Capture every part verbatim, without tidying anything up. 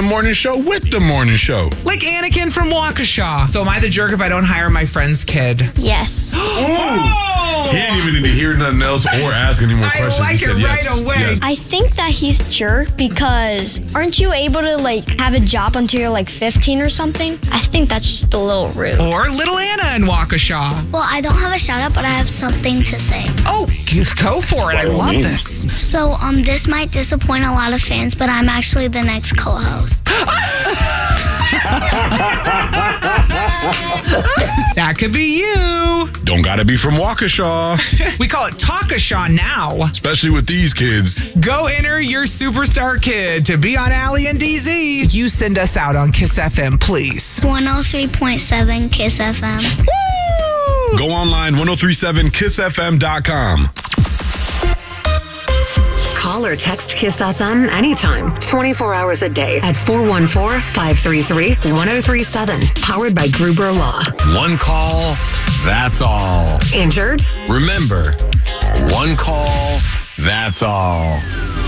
morning show with the morning show. Like Anakin from Waukesha. So am I the jerk if I don't hire my friend's kid? Yes. Oh! He didn't even need to hear nothing else or ask any more I questions. like he said it yes, right away. yes. I think that he's a jerk because aren't you able to like have a job until you're like fifteen or something? I think that's just a little rude. Or little Anna in Waukesha. Well, I don't have a shout out, but I have something to say. Oh, go for it. I love this. So, um, this might disappoint a lot of fans, but I'm actually the next co-host. That could be you. Don't gotta be from Waukesha. We call it Talkashaw now. Especially with these kids. Go enter your superstar kid to be on Allie and D Z. You send us out on Kiss F M, please. one oh three point seven Kiss F M. Woo! Go online, ten thirty-seven kiss f m dot com. Call or text Kiss F M anytime, twenty-four hours a day at four one four, five three three, one oh three seven. Powered by Gruber Law. One call, that's all. Injured? Remember, one call, that's all.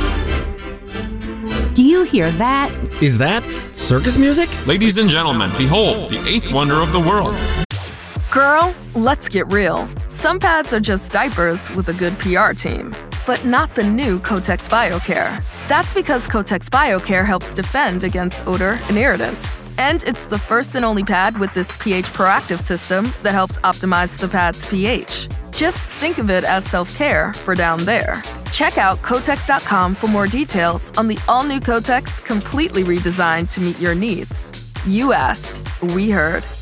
Do you hear that? Is that circus music? Ladies and gentlemen, behold the eighth wonder of the world. Girl, let's get real. Some pads are just diapers with a good P R team, but not the new Kotex BioCare. That's because Kotex BioCare helps defend against odor and irritants. And it's the first and only pad with this pH proactive system that helps optimize the pad's pH. Just think of it as self-care for down there. Check out Kotex dot com for more details on the all-new Kotex, completely redesigned to meet your needs. You asked, we heard.